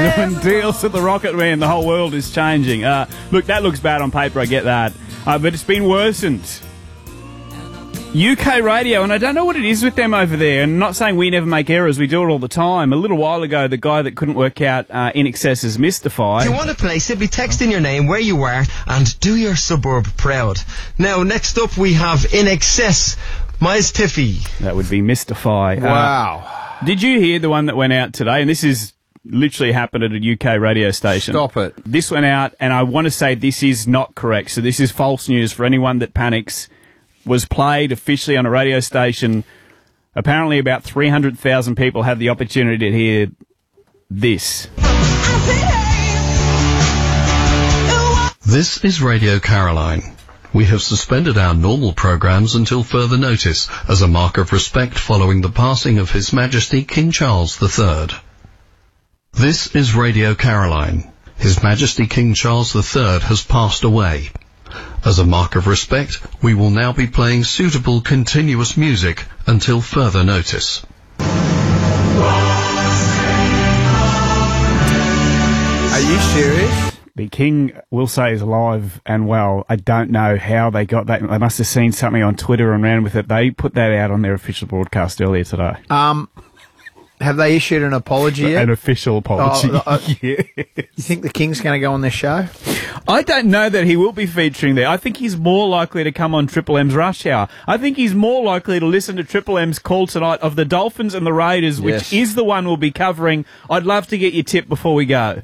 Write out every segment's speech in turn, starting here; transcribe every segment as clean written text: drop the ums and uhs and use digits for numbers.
doing deals with the Rocket Man. The whole world is changing. Look, that looks bad on paper, I get that. But it's been worsened. UK Radio, and I don't know what it is with them over there, and I'm not saying we never make errors, we do it all the time. A little while ago, the guy that couldn't work out In Excess's Mystify. If you want to play, simply text in your name, where you are, and do your suburb proud. Now, next up we have In Excess, Miles Tiffy. That would be Mystify. Wow. Did you hear the one that went out today? And this is literally happened at a UK radio station. Stop it. This went out, and I want to say this is not correct, so this is false news for anyone that panics. Was played officially on a radio station. Apparently about 300,000 people had the opportunity to hear this. This is Radio Caroline. We have suspended our normal programs until further notice as a mark of respect following the passing of His Majesty King Charles III. This is Radio Caroline. His Majesty King Charles III has passed away. As a mark of respect, we will now be playing suitable continuous music until further notice. Are you serious? The King, will say, is alive and well. I don't know how they got that. They must have seen something on Twitter and ran with it. They put that out on their official broadcast earlier today. Have they issued an apology yet? An official apology. Yes. You think the King's going to go on this show? I don't know that he will be featuring there. I think he's more likely to come on Triple M's Rush Hour. I think he's more likely to listen to Triple M's call tonight of the Dolphins and the Raiders, which is the one we'll be covering. I'd love to get your tip before we go.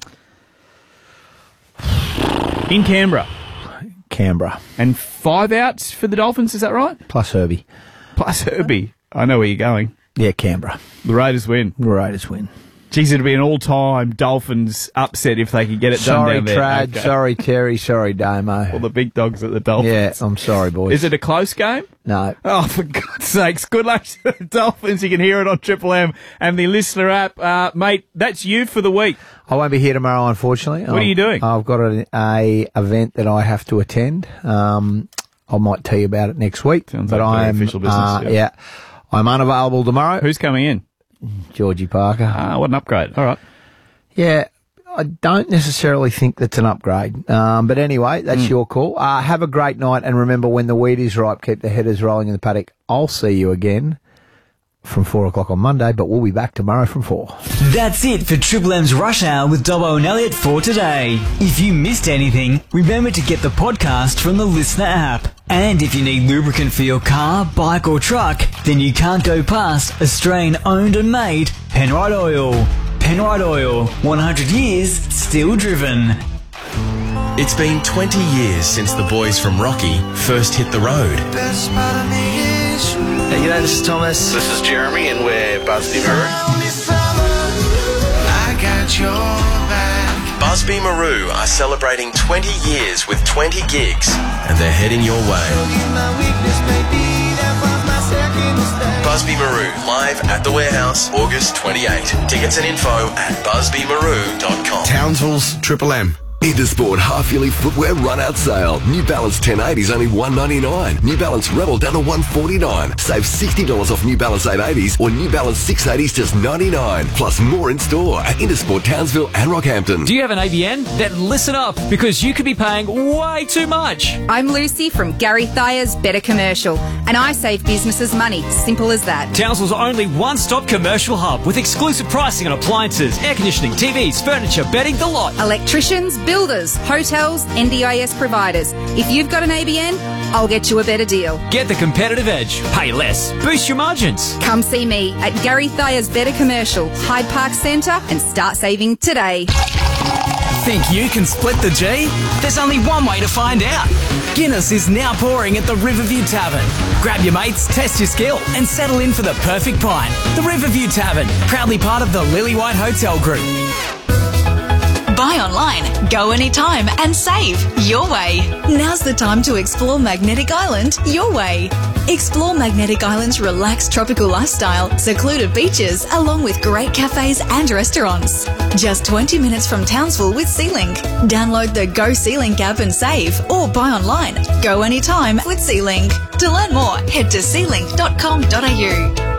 In Canberra. Canberra. And 5 outs for the Dolphins, is that right? Plus Herbie. Plus Herbie. I know where you're going. Yeah, Canberra. The Raiders win. The Raiders win. Geez, it'd be an all-time Dolphins upset if they could get it done down there. Sorry, Trad. Okay. Sorry, Terry. Sorry, Damo. All the big dogs at the Dolphins. Yeah, I'm sorry, boys. Is it a close game? No. Oh, for God's sakes. Good luck to the Dolphins. You can hear it on Triple M and the listener app. Mate, that's you for the week. I won't be here tomorrow, unfortunately. What are you doing? I've got a event that I have to attend. I might tell you about it next week. Sounds like official business. Yeah. I'm unavailable tomorrow. Who's coming in? Georgie Parker. What an upgrade. All right. Yeah, I don't necessarily think that's an upgrade. But anyway, that's your call. Have a great night, and remember, when the wheat is ripe, keep the headers rolling in the paddock. I'll see you again from 4 o'clock on Monday, but we'll be back tomorrow from 4. That's it for Triple M's Rush Hour with Dobbo and Elliot for today. If you missed anything, remember to get the podcast from the listener app. And if you need lubricant for your car, bike or truck, then you can't go past Australian owned and made Penrite Oil. Penrite Oil, 100 years, still driven. It's been 20 years since the boys from Rocky first hit the road. Hey, g'day, this is Thomas. This is Jeremy, and we're Busby Maru. I got your back. Busby Maru are celebrating 20 years with 20 gigs, and they're heading your way. Busby Maru, live at the Warehouse, August 28. Tickets and info at busbymaru.com. Townsville's Triple M. Intersport half-yearly footwear run-out sale. New Balance 1080s only $199. New Balance Rebel down to $149. Save $60 off New Balance 880s or New Balance 680s just $99. Plus more in store at Intersport Townsville and Rockhampton. Do you have an ABN? Then listen up, because you could be paying way too much. I'm Lucy from Gary Thayer's Better Commercial, and I save businesses money. Simple as that. Townsville's only one-stop commercial hub with exclusive pricing on appliances, air conditioning, TVs, furniture, bedding, the lot. Electricians, builders, hotels, NDIS providers. If you've got an ABN, I'll get you a better deal. Get the competitive edge. Pay less. Boost your margins. Come see me at Gary Thayer's Better Commercial, Hyde Park Centre, and start saving today. Think you can split the G? There's only one way to find out. Guinness is now pouring at the Riverview Tavern. Grab your mates, test your skill, and settle in for the perfect pint. The Riverview Tavern, proudly part of the Lily White Hotel Group. Buy online, go anytime, and save your way. Now's the time to explore Magnetic Island your way. Explore Magnetic Island's relaxed tropical lifestyle, secluded beaches, along with great cafes and restaurants. Just 20 minutes from Townsville with Sealink. Download the Go Sealink app and save, or buy online. Go anytime with Sealink. To learn more, head to sealink.com.au.